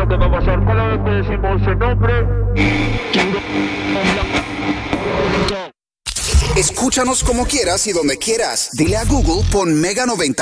lo que va a pasar cada vez que decimos el nombre. Escúchanos como quieras y donde quieras. Dile a Google, pon Mega 90.